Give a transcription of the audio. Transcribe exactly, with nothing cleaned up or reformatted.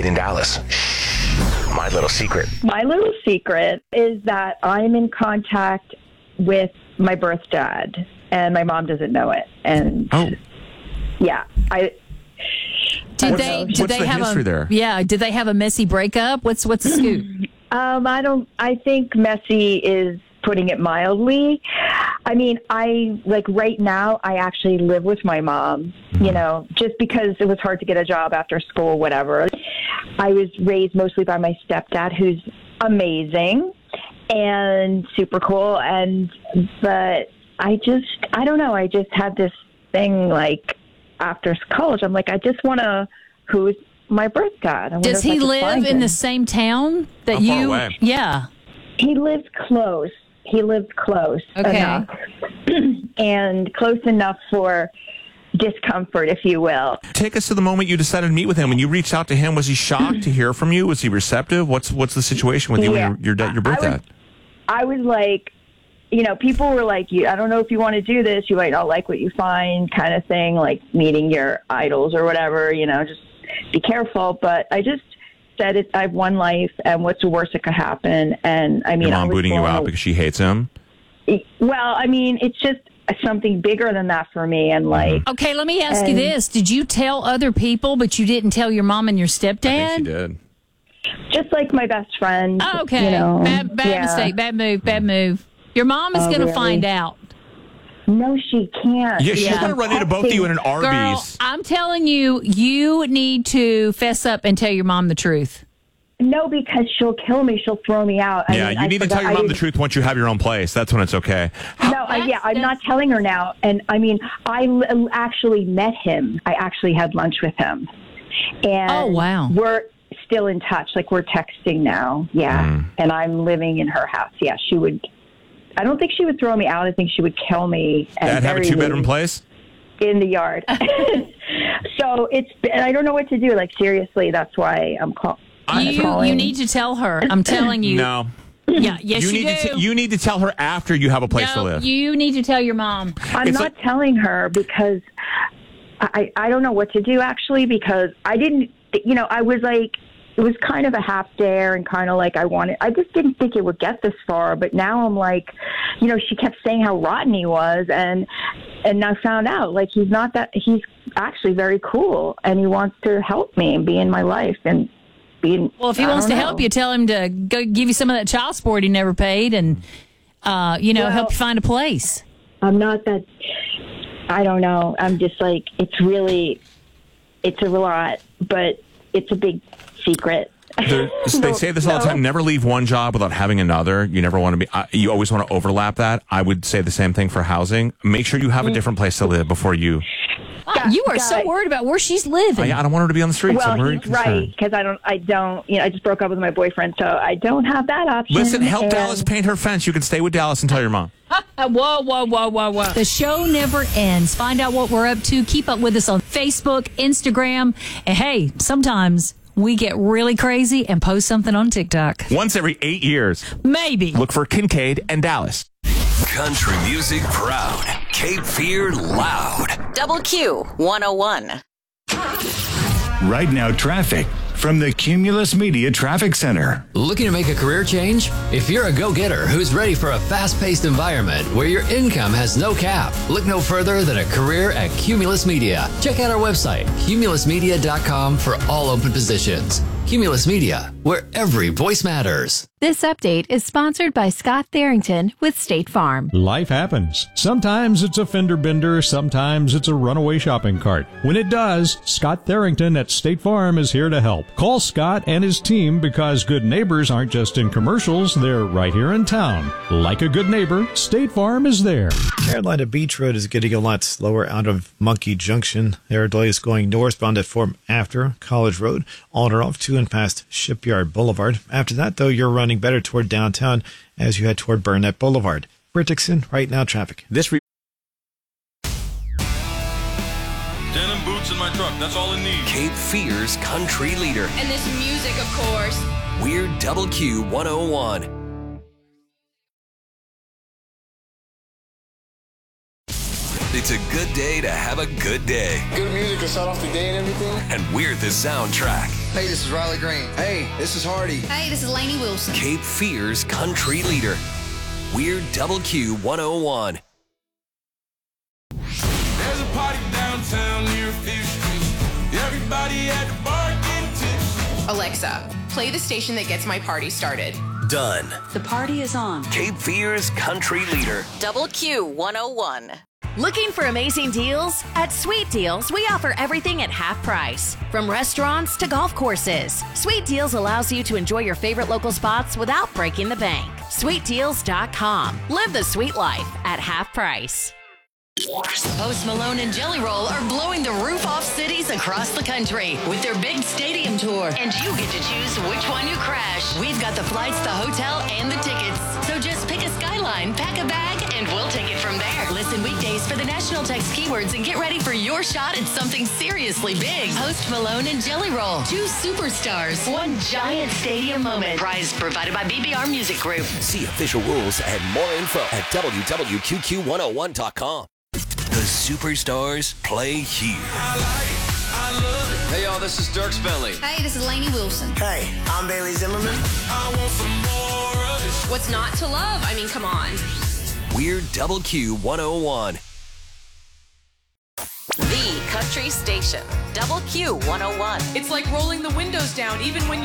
Kincaid in Dallas. My little secret. My little secret is that I'm in contact with my birth dad, and my mom doesn't know it. And oh, yeah, I. Did what's, they? Did what's they the have history a? there? Yeah. Did they have a messy breakup? What's What's the scoop? Um, I don't. I think messy is putting it mildly. I mean, I like right now. I actually live with my mom. Mm-hmm. You know, just because it was hard to get a job after school, whatever. I was raised mostly by my stepdad, who's amazing and super cool. And but I just, I don't know. I just had this thing like after college. I'm like, I just want to. Who's my birth dad? I wonder Does if I he could live find in him. the same town that How far you? away? Yeah. He lives close. He lives close Okay. enough, and close enough for discomfort, if you will. Take us to the moment you decided to meet with him. When you reached out to him, was he shocked to hear from you? Was he receptive? What's What's the situation with you Yeah. and your your, dad, your birth I was, dad? I was like, you know, people were like, "You, I don't know if you want to do this. You might not like what you find," kind of thing, like meeting your idols or whatever. You know, just be careful. But I just said it. I have one life, and what's the worst that could happen? And I mean, Your I mom was booting you blown out away. because she hates him? Well, I mean, it's just something bigger than that for me, and like. Okay. Let me ask you And- this: did you tell other people, but you didn't tell your mom and your stepdad? I think she did. Just like my best friend. Oh, okay. You know, bad bad yeah. mistake. Bad move. Bad move. Your mom is Oh, going to really? find out. No, she can't. Yeah, she's Yeah. going to run into both of you in an Girl, Arby's. I'm telling you, you need to fess up and tell your mom the truth. No, because she'll kill me. She'll throw me out. I Yeah, mean, you I need to forgot- tell your I mom the didn't- truth once you have your own place. That's when it's okay. No, I, yeah, I'm not telling her now. And I mean, I l- actually met him. I actually had lunch with him. And Oh, wow. we're still in touch. Like, we're texting now. Yeah. Mm. And I'm living in her house. Yeah, she would. I don't think she would throw me out. I think she would kill me. And Dad have a bury two bedroom me place? in the yard. So it's, and I don't know what to do. Like, seriously, that's why I'm call, I'm You calling. you need to tell her. I'm telling you. No. Yeah. Yes, you, You need do. to t- you need to tell her after you have a place to no, live. you need to tell your mom. I'm It's not like- telling her because I, I don't know what to do, actually, because I didn't, you know, I was like, it was kind of a half dare and kind of like I wanted, I just didn't think it would get this far. But now I'm like, you know, she kept saying how rotten he was. And, and I found out like he's not that, he's actually very cool and he wants to help me and be in my life and be. Well, if he I wants to don't help know. you, tell him to go give you some of that child support he never paid, and uh, you know, Well- help you find a place. I'm not that, I don't know. I'm just like, it's really, it's a lot, but it's a big secret. They're- they say this all the No. time. Never leave one job without having another. You never want to be. Uh, you always want to overlap that. I would say the same thing for housing. Make sure you have a different place to live before you. Wow, you are so guys. worried about where she's living. I, I don't want her to be on the streets. Well, I'm very he's concerned. right because I don't, I don't, you know, I just broke up with my boyfriend, so I don't have that option. Listen, help and- Dallas paint her fence. You can stay with Dallas and tell your mom. Uh, whoa, whoa, whoa, whoa, whoa. The show never ends. Find out what we're up to. Keep up with us on Facebook, Instagram. And hey, sometimes we get really crazy and post something on TikTok. Once every eight years, Maybe. look for Kincaid and Dallas. Country music proud. Cape Fear loud. Double Q one oh one. Right now, traffic from the Cumulus Media Traffic Center. Looking to make a career change? If you're a go-getter who's ready for a fast-paced environment where your income has no cap, look no further than a career at Cumulus Media. Check out our website, cumulus media dot com, for all open positions. Cumulus Media, where every voice matters. This update is sponsored by Scott Tharrington with State Farm. Life happens. Sometimes it's a fender bender, sometimes it's a runaway shopping cart. When it does, Scott Tharrington at State Farm is here to help. Call Scott and his team because good neighbors aren't just in commercials, they're right here in town. Like a good neighbor, State Farm is there. Carolina Beach Road is getting a lot slower out of Monkey Junction. There are delays going northbound at Form after College Road, on or off to and past Shipyard Boulevard. After that, though, you're running better toward downtown as you head toward Burnett Boulevard. Britt Dixon, right now traffic. This re- Denim boots in my truck. That's all it needs. Cape Fear's country leader. And this music, of course. We're Double Q one oh one. It's a good day to have a good day. Good music to start off the day and everything. And we're the soundtrack. Hey, this is Riley Green. Hey, this is Hardy. Hey, this is Lainey Wilson. Cape Fear's country leader. We're Double Q one oh one. There's a party downtown near Fifth Street. Everybody at the bar getting tipsy. Alexa, play the station that gets my party started. Done. The party is on. Cape Fear's country leader. Double Q one oh one. Looking for amazing deals? At Sweet Deals, we offer everything at half price. From restaurants to golf courses, Sweet Deals allows you to enjoy your favorite local spots without breaking the bank. sweet deals dot com. Live the sweet life at half price. Post Malone and Jelly Roll are blowing the roof off cities across the country with their big stadium tour. And you get to choose which one you crash. We've got the flights, the hotel, and the tickets. So just pick a skyline, pack a bag, and we'll take it from there. Listen weekdays for the national text keywords and get ready for your shot at something seriously big. Post Malone and Jelly Roll. Two superstars. One giant stadium moment. Prize provided by B B R Music Group. See official rules and more info at w w w dot q q one oh one dot com. The superstars play here. Hey, y'all, this is Dirk Bentley. Hey, this is Lainey Wilson. Hey, I'm Bailey Zimmerman. I want some more of this. What's not to love? I mean, come on. We're Double Q one oh one. The country station. Double Q one oh one. It's like rolling the windows down even when